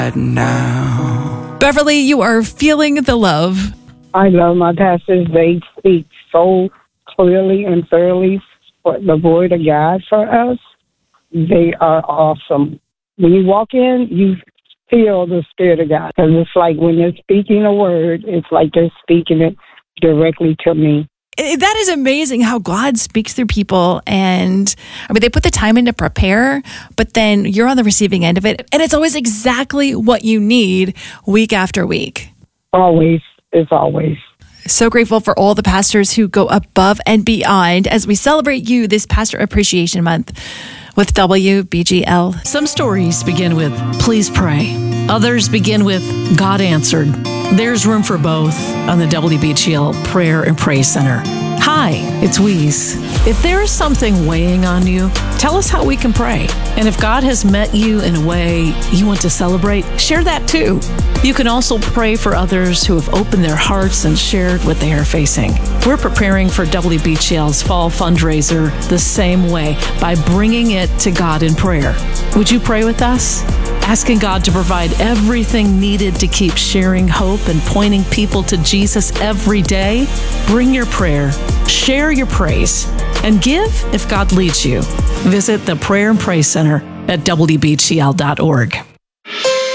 now. Beverly, you are feeling the love. I love my pastors. They speak so clearly and thoroughly for the word of God for us. They are awesome. When you walk in, you feel the Spirit of God. Because it's like when they're speaking a word, it's like they're speaking it directly to me. That is amazing how God speaks through people. And I mean, they put the time in to prepare, but then you're on the receiving end of it. And it's always exactly what you need week after week. Always. It's always. So grateful for all the pastors who go above and beyond as we celebrate you this Pastor Appreciation Month with WBGL. Some stories begin with, please pray. Others begin with, God answered. There's room for both on the WBGL Prayer and Praise Center. Hi, it's Weeze. If there is something weighing on you, tell us how we can pray. And if God has met you in a way you want to celebrate, share that too. You can also pray for others who have opened their hearts and shared what they are facing. We're preparing for WBGL's fall fundraiser the same way, by bringing it to God in prayer. Would you pray with us? Asking God to provide everything needed to keep sharing hope and pointing people to Jesus every day? Bring your prayer, share your praise, and give if God leads you. Visit the Prayer and Praise Center at WBGL.org.